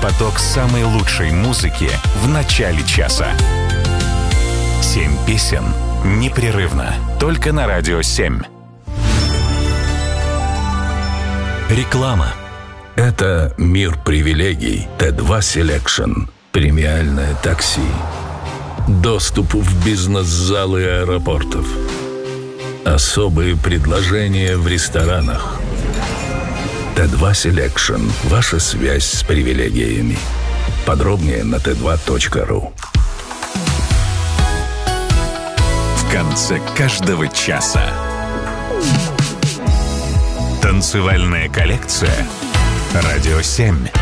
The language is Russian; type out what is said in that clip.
поток самой лучшей музыки в начале часа. 7 песен непрерывно. Только на Радио 7. Реклама. Это мир привилегий. Т2 Selection. Премиальное такси. Доступ в бизнес-залы аэропортов. Особые предложения в ресторанах. Т2 Selection. Ваша связь с привилегиями. Подробнее на t2.ru. В конце каждого часа. Танцевальная коллекция. Радио 7.